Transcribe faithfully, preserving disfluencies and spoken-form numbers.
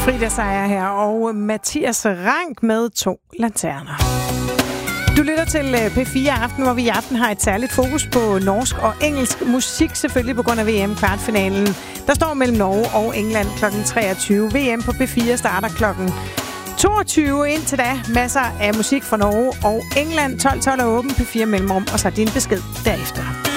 Frida Seier her, og Mathias Rank med To Lanterner. Du lytter til P fire Aften, hvor vi i aften har et særligt fokus på norsk og engelsk musik, selvfølgelig på grund af V M-kvartfinalen. Der står mellem Norge og England klokken treogtyve. V M på P fire starter klokken toogtyve. Indtil da masser af musik fra Norge og England. tolv tolv er åben, P fire mellemrum, og så din besked derefter.